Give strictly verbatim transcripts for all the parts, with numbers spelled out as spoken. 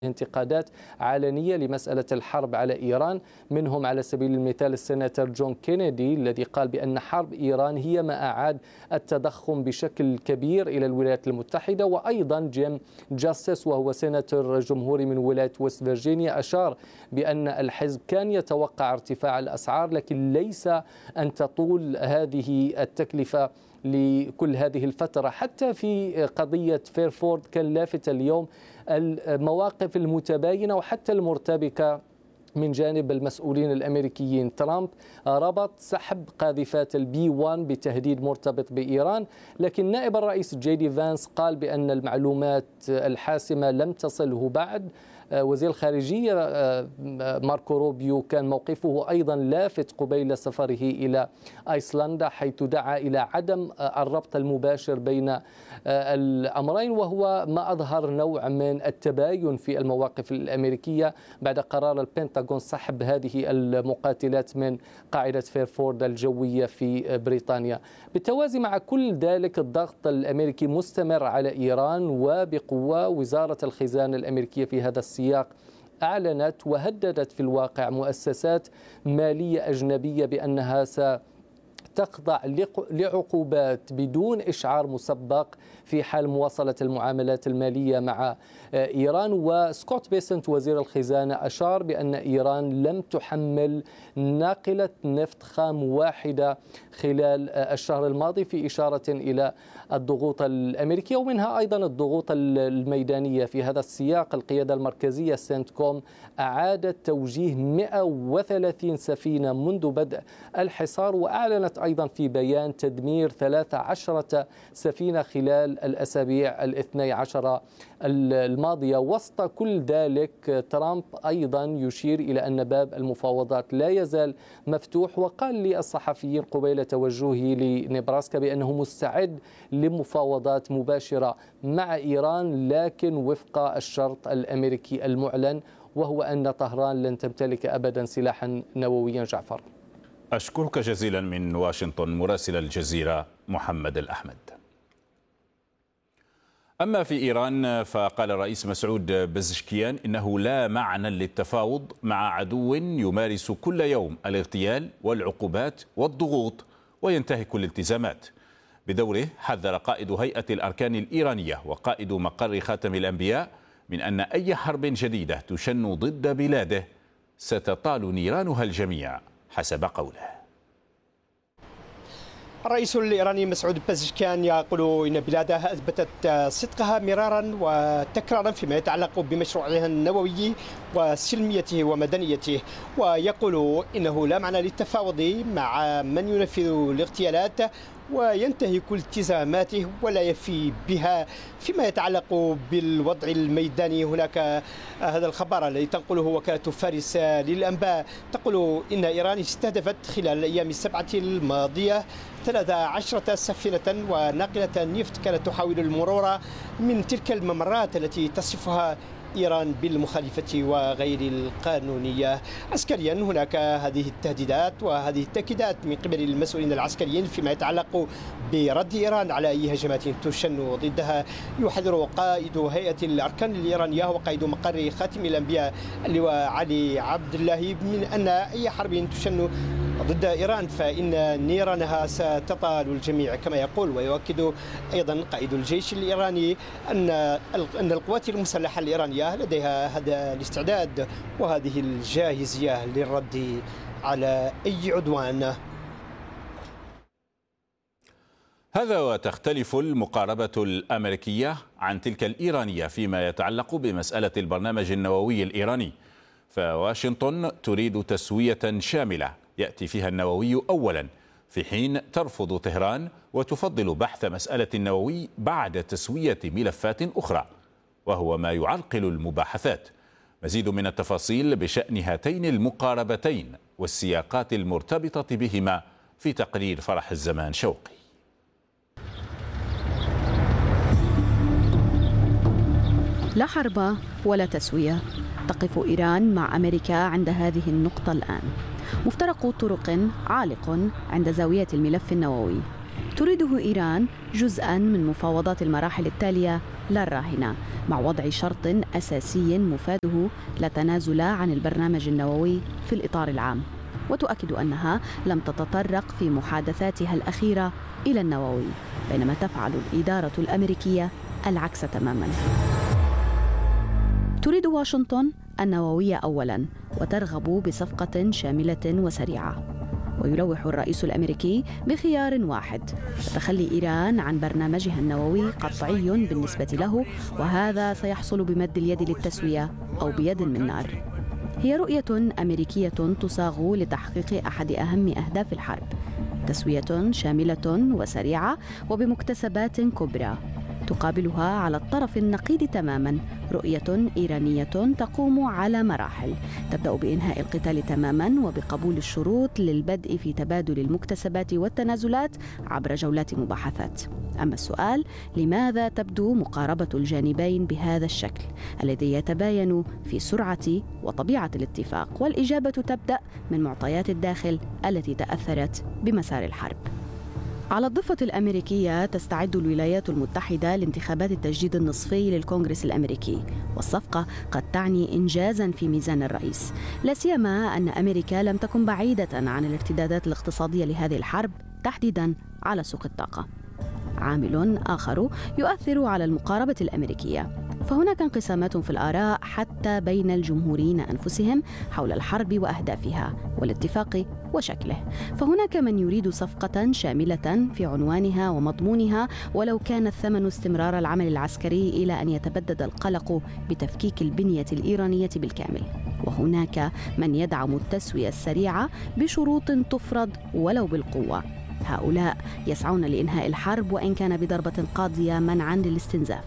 انتقادات علنية لمسألة الحرب على إيران، منهم على سبيل المثال السيناتور جون كينيدي الذي قال بأن حرب إيران هي ما أعاد التضخم بشكل كبير إلى الولايات المتحدة. وأيضا جيم جاستس وهو سيناتور جمهوري من ولاية ويست فيرجينيا أشار بأن الحزب كان يتوقع ارتفاع الأسعار لكن ليس أن تطول هذه التكلفة لكل هذه الفترة. حتى في قضية فيرفورد كان لافت اليوم المواقف المتباينة وحتى المرتبكة من جانب المسؤولين الأمريكيين. ترامب ربط سحب قاذفات البي واحد بتهديد مرتبط بإيران، لكن نائب الرئيس جي دي فانس قال بأن المعلومات الحاسمة لم تصله بعد. وزير الخارجية ماركو روبيو كان موقفه أيضا لافت قبيل سفره إلى أيسلندا، حيث دعا إلى عدم الربط المباشر بين الأمرين، وهو ما أظهر نوع من التباين في المواقف الأمريكية بعد قرار البنتاغون سحب هذه المقاتلات من قاعدة فيرفورد الجوية في بريطانيا. بالتوازي مع كل ذلك الضغط الأمريكي مستمر على إيران وبقوة. وزارة الخزانة الأمريكية في هذا السياق أعلنت وهددت في الواقع مؤسسات مالية أجنبية بأنها ستخضع لعقوبات بدون إشعار مسبق في حال مواصلة المعاملات المالية مع إيران. وسكوت بيسنت وزير الخزانة أشار بأن إيران لم تحمل ناقلة نفط خام واحدة خلال الشهر الماضي، في إشارة إلى الضغوط الأمريكية ومنها أيضا الضغوط الميدانية. في هذا السياق القيادة المركزية سنتكوم أعادت توجيه مئة وثلاثين سفينة منذ بدء الحصار، وأعلنت أيضا في بيان تدمير ثلاث عشرة سفينة خلال الأسابيع الاثني عشر الماضية. وسط كل ذلك ترامب أيضا يشير إلى أن باب المفاوضات لا يزال مفتوح، وقال للصحفيين قبيل توجهه لنبراسكا بأنه مستعد لمفاوضات مباشرة مع إيران لكن وفق الشرط الأمريكي المعلن، وهو أن طهران لن تمتلك أبدا سلاحا نوويا. جعفر، أشكرك جزيلا من واشنطن مراسل الجزيرة محمد الأحمد. أما في إيران فقال الرئيس مسعود بزشكيان إنه لا معنى للتفاوض مع عدو يمارس كل يوم الاغتيال والعقوبات والضغوط وينتهك الالتزامات. بدوره حذر قائد هيئة الأركان الإيرانية وقائد مقر خاتم الأنبياء من أن أي حرب جديدة تشن ضد بلاده ستطال نيرانها الجميع حسب قوله. الرئيس الإيراني مسعود بزشكيان يقول إن بلاده أثبتت صدقها مرارا وتكرارا فيما يتعلق بمشروعها النووي وسلميته ومدنيته، ويقول إنه لا معنى للتفاوض مع من ينفذ الاغتيالات وينتهك التزاماته ولا يفي بها. فيما يتعلق بالوضع الميداني هناك هذا الخبر الذي تنقله وكالة فارس للأنباء تقول إن إيران استهدفت خلال الأيام السبعة الماضية ثلاث عشرة سفينة وناقلة نفط كانت تحاول المرور من تلك الممرات التي تصفها إيران بالمخالفة وغير القانونية. عسكريا هناك هذه التهديدات وهذه التأكيدات من قبل المسؤولين العسكريين فيما يتعلق برد إيران على أي هجمات تشن ضدها. يحذر قائد هيئة الأركان الإيرانية وقائد مقر خاتم الأنبياء اللواء علي عبد الله من أن أي حرب تشن ضد إيران فإن نيرانها ستطال الجميع كما يقول. ويؤكد أيضا قائد الجيش الإيراني أن أن القوات المسلحة الإيرانية لديها هذا الاستعداد وهذه الجاهزية للرد على أي عدوان. هذا وتختلف المقاربة الأمريكية عن تلك الإيرانية فيما يتعلق بمسألة البرنامج النووي الإيراني، فواشنطن تريد تسوية شاملة يأتي فيها النووي أولا، في حين ترفض طهران وتفضل بحث مسألة النووي بعد تسوية ملفات أخرى، وهو ما يعرقل المباحثات. مزيد من التفاصيل بشأن هاتين المقاربتين والسياقات المرتبطة بهما في تقرير فرح الزمان شوقي. لا حرب ولا تسوية، تقف إيران مع أمريكا عند هذه النقطة الآن. مفترق طرق عالق عند زاوية الملف النووي. تريده إيران جزءاً من مفاوضات المراحل التالية لا الراهنة، مع وضع شرط أساسي مفاده لا تنازل عن البرنامج النووي في الإطار العام. وتؤكد أنها لم تتطرق في محادثاتها الأخيرة إلى النووي، بينما تفعل الإدارة الأمريكية العكس تماما. تريد واشنطن النووية أولا، وترغب بصفقة شاملة وسريعة. ويلوح الرئيس الأمريكي بخيار واحد: تخلي إيران عن برنامجها النووي قطعي بالنسبة له، وهذا سيحصل بمد اليد للتسوية أو بيد من نار. هي رؤية أمريكية تصاغ لتحقيق أحد أهم أهداف الحرب: تسوية شاملة وسريعة وبمكتسبات كبرى. تقابلها على الطرف النقيض تماما رؤية إيرانية تقوم على مراحل، تبدأ بإنهاء القتال تماما وبقبول الشروط للبدء في تبادل المكتسبات والتنازلات عبر جولات مباحثات. أما السؤال: لماذا تبدو مقاربة الجانبين بهذا الشكل الذي يتباين في سرعة وطبيعة الاتفاق؟ والإجابة تبدأ من معطيات الداخل التي تأثرت بمسار الحرب. على الضفة الأمريكية تستعد الولايات المتحدة لانتخابات التجديد النصفي للكونغرس الأمريكي، والصفقة قد تعني إنجازاً في ميزان الرئيس، لا سيما أن أمريكا لم تكن بعيدة عن الارتدادات الاقتصادية لهذه الحرب، تحديداً على سوق الطاقة. عامل آخر يؤثر على المقاربة الأمريكية، فهناك انقسامات في الآراء حتى بين الجمهوريين أنفسهم حول الحرب وأهدافها والاتفاق وشكله. فهناك من يريد صفقة شاملة في عنوانها ومضمونها، ولو كان الثمن استمرار العمل العسكري إلى أن يتبدد القلق بتفكيك البنية الإيرانية بالكامل. وهناك من يدعم التسوية السريعة بشروط تفرض ولو بالقوة. هؤلاء يسعون لإنهاء الحرب وإن كان بضربة قاضية منعاً للاستنزاف.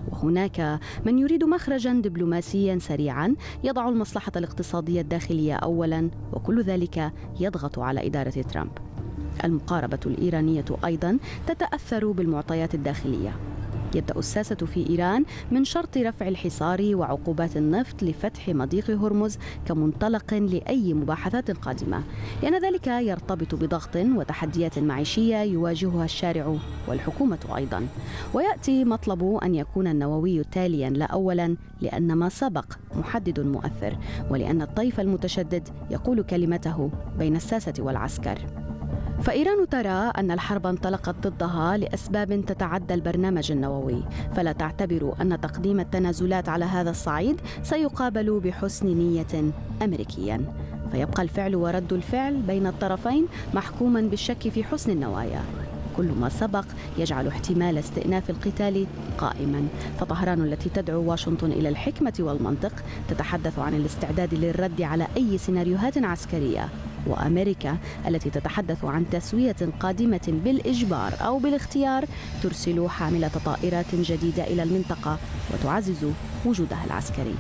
وهناك من يريد مخرجاً دبلوماسياً سريعاً يضع المصلحة الاقتصادية الداخلية أولاً، وكل ذلك يضغط على إدارة ترامب. المقاربة الإيرانية أيضاً تتأثر بالمعطيات الداخلية. يبدأ الساسة في إيران من شرط رفع الحصار وعقوبات النفط لفتح مضيق هرمز كمنطلق لأي مباحثات قادمة، لأن ذلك يرتبط بضغط وتحديات معيشية يواجهها الشارع والحكومة أيضا. ويأتي مطلب أن يكون النووي تاليا لا أولا، لأن ما سبق محدد مؤثر، ولأن الطيف المتشدد يقول كلمته بين الساسة والعسكر. فإيران ترى أن الحرب انطلقت ضدها لأسباب تتعدى البرنامج النووي، فلا تعتبر أن تقديم التنازلات على هذا الصعيد سيقابل بحسن نية أمريكيا. فيبقى الفعل ورد الفعل بين الطرفين محكوما بالشك في حسن النوايا. كل ما سبق يجعل احتمال استئناف القتال قائما. فطهران التي تدعو واشنطن إلى الحكمة والمنطق تتحدث عن الاستعداد للرد على أي سيناريوهات عسكرية، وأمريكا التي تتحدث عن تسوية قادمة بالإجبار أو بالاختيار ترسل حاملة طائرات جديدة إلى المنطقة وتعزز وجودها العسكري.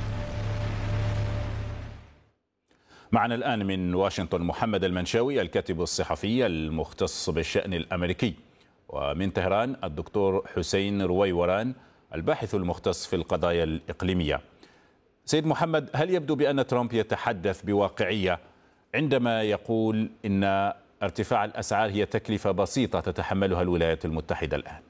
معنا الآن من واشنطن محمد المنشاوي الكاتب الصحفي المختص بالشأن الأمريكي، ومن طهران الدكتور حسين رويوران الباحث المختص في القضايا الإقليمية. سيد محمد، هل يبدو بأن ترامب يتحدث بواقعية عندما يقول إن ارتفاع الأسعار هي تكلفة بسيطة تتحملها الولايات المتحدة الآن؟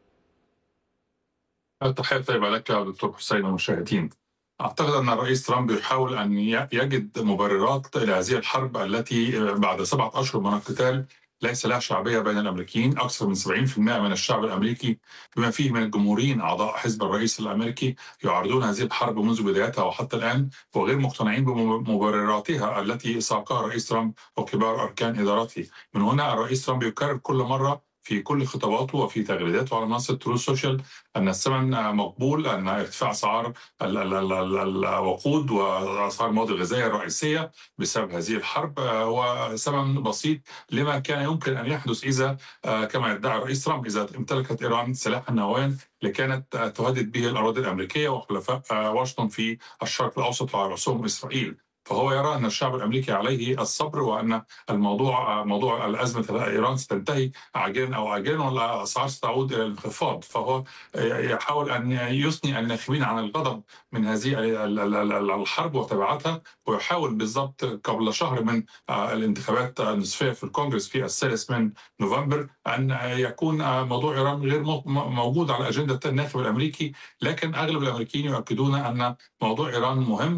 تحية طيبة لك دكتور حسين والمشاهدين. أعتقد أن الرئيس ترامب يحاول أن يجد مبررات إلى هذه الحرب التي بعد سبعة أشهر من القتال ليس لها شعبية بين الأمريكيين. أكثر من سبعين بالمئة من الشعب الأمريكي بما فيه من الجمهوريين أعضاء حزب الرئيس الأمريكي يعارضون هذه الحرب منذ بدايتها وحتى الآن، وغير مقتنعين بمبرراتها التي ساقها الرئيس ترامب وكبار أركان إدارته. من هنا الرئيس ترامب يكرر كل مرة في كل خطاباته وفي تغريداته على منصة تروث سوشيال أن الثمن مقبول، أن ارتفاع أسعار الوقود وأسعار المواد الغذائية الرئيسية بسبب هذه الحرب وثمن بسيط لما كان يمكن أن يحدث إذا كما يدعي الرئيس ترامب إذا امتلكت إيران سلاح النووي لكانت تهدد به الأراضي الأمريكية وحلفاء واشنطن في الشرق الأوسط وعلى رأسهم إسرائيل. فهو يرى أن الشعب الأمريكي عليه الصبر، وأن الموضوع موضوع الأزمة إيران ستنتهي عاجلا أو آجلا، والأسعار ستعود إلى الانخفاض. فهو يحاول أن يثني الناخبين عن الغضب من هذه الحرب وتبعاتها، ويحاول بالضبط قبل شهر من الانتخابات النصفية في الكونغرس في الثالث من نوفمبر أن يكون موضوع إيران غير موجود على أجندة الناخب الأمريكي. لكن أغلب الأمريكيين يؤكدون أن موضوع إيران مهم.